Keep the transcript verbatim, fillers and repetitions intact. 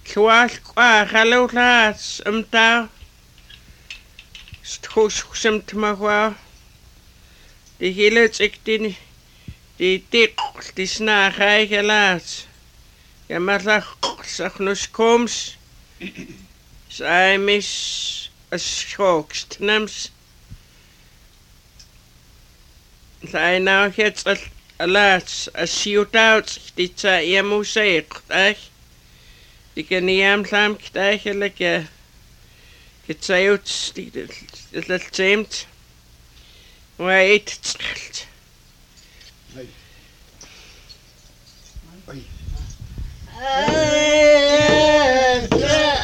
Kwalqua halulaats umta stkhusum tmagwa de hele tsiktin de tik disna gaigelaats ja matlach sakhnuskoms saimis ashokst nams sai nou het alaats asiutaut ditsa iamuseq ach Ik kan niet aan het eigenlijk het zeeuwt het het zeemt maar hij eet het schelt. Hey, hey, hey.